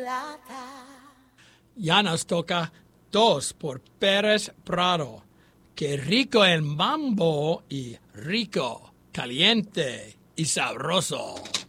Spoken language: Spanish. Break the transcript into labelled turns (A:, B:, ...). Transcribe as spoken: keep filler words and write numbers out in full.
A: Ya nos toca dos por Pérez Prado. Qué rico el mambo y rico, caliente y sabroso.